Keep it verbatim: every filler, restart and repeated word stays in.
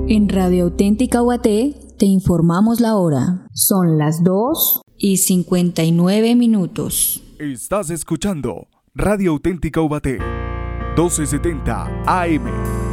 En Radio Auténtica Ubaté te informamos la hora. Son las dos y cincuenta y nueve minutos. Estás escuchando Radio Auténtica Ubaté, doce setenta A M.